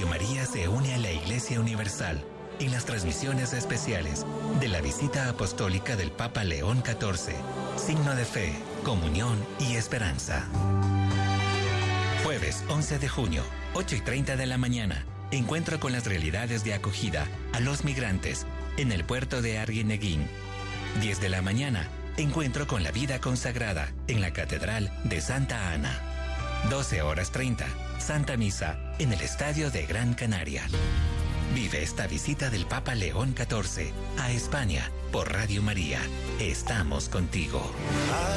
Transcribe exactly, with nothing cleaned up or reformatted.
Radio María se une a la Iglesia Universal en las transmisiones especiales de la visita apostólica del Papa León catorce, signo de fe, comunión y esperanza. Jueves once de junio, ocho y treinta de la mañana, encuentro con las realidades de acogida a los migrantes en el puerto de Arguineguín. diez de la mañana, encuentro con la vida consagrada en la Catedral de Santa Ana. doce horas treinta, Santa Misa en el Estadio de Gran Canaria. Vive esta visita del Papa León catorce a España por Radio María. Estamos contigo.